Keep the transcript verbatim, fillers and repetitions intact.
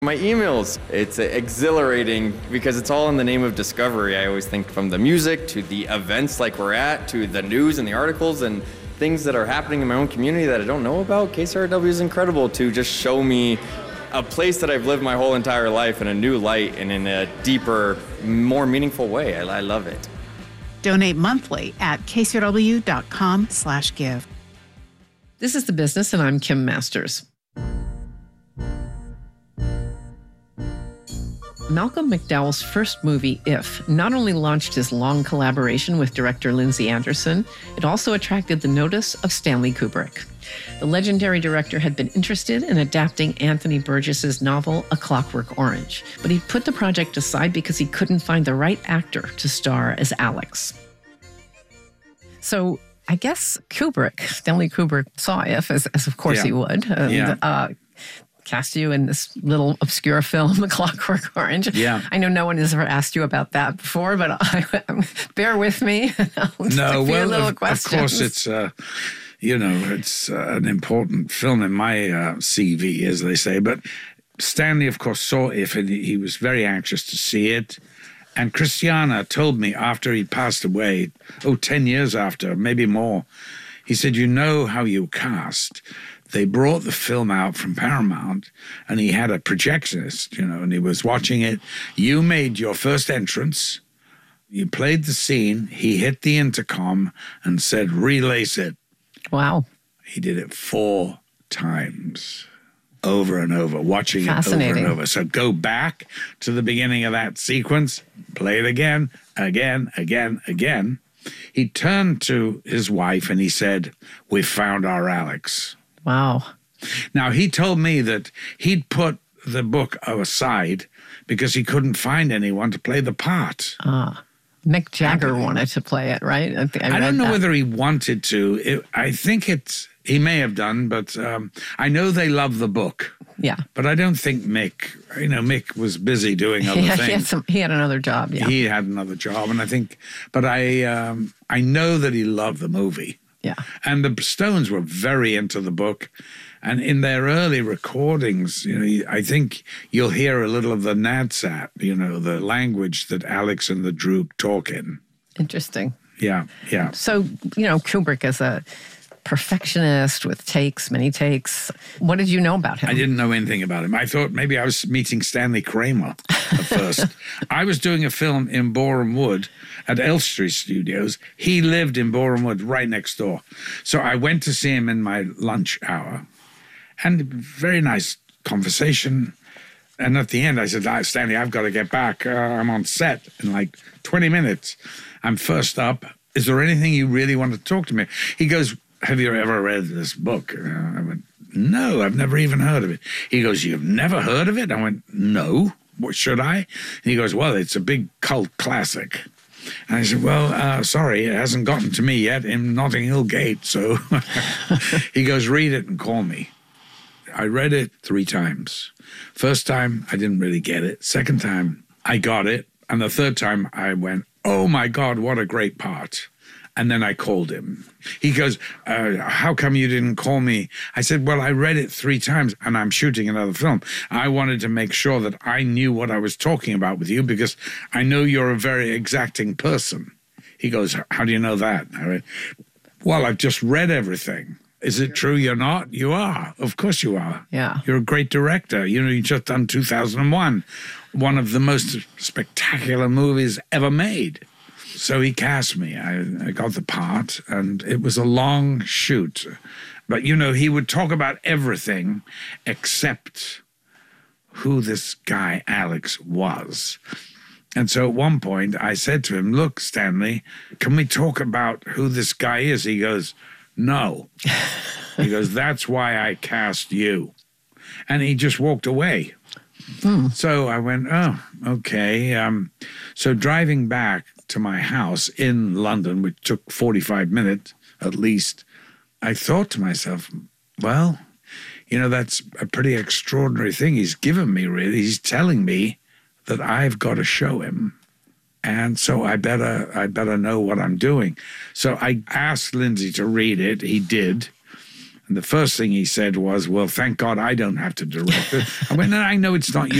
My emails, it's exhilarating because it's all in the name of discovery. I always think from the music to the events like we're at to the news and the articles and things that are happening in my own community that I don't know about. K C R W is incredible to just show me a place that I've lived my whole entire life in a new light and in a deeper, more meaningful way. I, I love it. Donate monthly at k c r w dot com slash give. This is The Business, and I'm Kim Masters. Malcolm McDowell's first movie, If, not only launched his long collaboration with director Lindsay Anderson, it also attracted the notice of Stanley Kubrick. The legendary director had been interested in adapting Anthony Burgess's novel, A Clockwork Orange, but he put the project aside because he couldn't find the right actor to star as Alex. So I guess Kubrick, Stanley Kubrick, saw If, as, as of course yeah. he would, and yeah. uh, cast you in this little obscure film, A Clockwork Orange. Yeah. I know no one has ever asked you about that before, but I, bear with me. No, well, of, of course it's, uh, you know, it's uh, an important film in my uh, C V, as they say. But Stanley, of course, saw If, and he was very anxious to see it. And Christiana told me after he passed away, oh, ten years after, maybe more, he said, you know how you cast. They brought the film out from Paramount, and he had a projectionist, you know, and he was watching it. You made your first entrance. You played the scene. He hit the intercom and said, relace it. Wow. He did it four times, over and over, watching it over Fascinating. and over. So go back to the beginning of that sequence, play it again, again, again, again. He turned to his wife and he said, we found our Alex. Wow. Now, he told me that he'd put the book aside because he couldn't find anyone to play the part. Ah. Mick Jagger wanted to play it, right? I, think I, I don't know that. whether he wanted to. It, I think it's, he may have done, but um, I know they love the book. Yeah. But I don't think Mick, you know, Mick was busy doing other yeah, things. He had, some, he had another job, yeah. He had another job, and I think, but I, um, I know that he loved the movie. Yeah. And the Stones were very into the book. And in their early recordings, you know, I think you'll hear a little of the Nadsat, you know, the language that Alex and the Droog talk in. Interesting. Yeah, yeah. So, you know, Kubrick is a perfectionist with takes, many takes. What did you know about him? I didn't know anything about him. I thought maybe I was meeting Stanley Kramer at first. I was doing a film in Boreham Wood at Elstree Studios. He lived in Boreham Wood right next door. So I went to see him in my lunch hour. And very nice conversation. And at the end, I said, ah, Stanley, I've got to get back. Uh, I'm on set in like twenty minutes. I'm first up. Is there anything you really want to talk to me? He goes, have you ever read this book? Uh, I went, no, I've never even heard of it. He goes, you've never heard of it? I went, no. What should I? And he goes, well, it's a big cult classic. And I said, well, uh, sorry, it hasn't gotten to me yet in Notting Hill Gate. So he goes, read it and call me. I read it three times. First time, I didn't really get it. Second time, I got it. And the third time, I went, oh, my God, what a great part. And then I called him. He goes, uh, how come you didn't call me? I said, well, I read it three times and I'm shooting another film. I wanted to make sure that I knew what I was talking about with you because I know you're a very exacting person. He goes, how do you know that? I went, well, I've just read everything. Is it true you're not? You are. Of course you are. Yeah. You're a great director. You know, you just done two thousand one, one of the most spectacular movies ever made. So he cast me. I, I got the part, and it was a long shoot. But, you know, he would talk about everything except who this guy Alex was. And so at one point, I said to him, look, Stanley, can we talk about who this guy is? He goes, no. He goes, that's why I cast you. And he just walked away. Hmm. So I went, oh, okay. Um, so driving back to my house in London, which took forty-five minutes at least, I thought to myself, well, you know, that's a pretty extraordinary thing he's given me, really. He's telling me that I've got to show him. And so I better I better know what I'm doing. So I asked Lindsay to read it. He did. And the first thing he said was, well, thank God I don't have to direct it. I went, no, I know it's not your